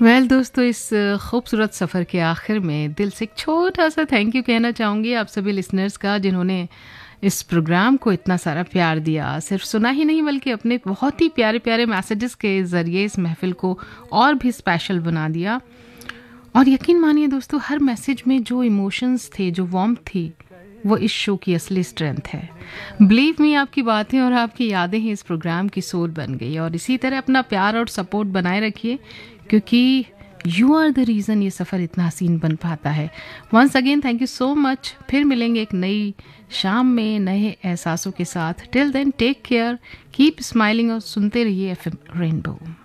Well दोस्तों, इस खूबसूरत सफ़र के आखिर में दिल से एक छोटा सा थैंक यू कहना चाहूँगी आप सभी लिसनर्स का, जिन्होंने इस प्रोग्राम को इतना सारा प्यार दिया। सिर्फ सुना ही नहीं बल्कि अपने बहुत ही प्यारे प्यारे मैसेजेस के ज़रिए इस महफ़िल को और भी स्पेशल बना दिया। और यकीन मानिए दोस्तों, हर मैसेज में जो इमोशंस थे, जो वार्मथ थी, वो इस शो की असली स्ट्रेंथ है। बिलीव मी, आपकी बातें और आपकी यादें ही इस प्रोग्राम की सोल बन गई। और इसी तरह अपना प्यार और सपोर्ट बनाए रखिए, क्योंकि यू आर द रीज़न ये सफ़र इतना हसीन बन पाता है। Once again thank you so much. फिर मिलेंगे एक नई शाम में नए एहसासों के साथ। Till then take care, keep smiling और सुनते रहिए एफएम रेनबो।